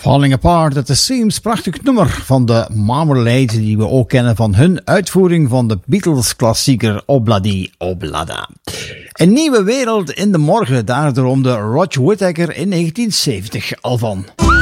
Falling Apart at the Seams, prachtig nummer van de Marmalade, die we ook kennen van hun uitvoering van de Beatles-klassieker Obladi Oblada. Een nieuwe wereld in de morgen, daarom de Roger Whittaker in 1970 al van.